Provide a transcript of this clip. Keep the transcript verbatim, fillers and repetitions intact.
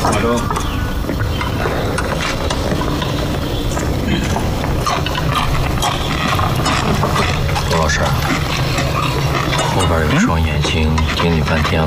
马忠， 罗老师，后边有双眼睛盯你半天了。